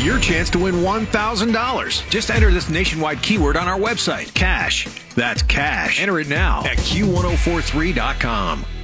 your chance to win $1,000. Just enter this nationwide keyword on our website, cash. That's cash. Enter it now at Q1043.com.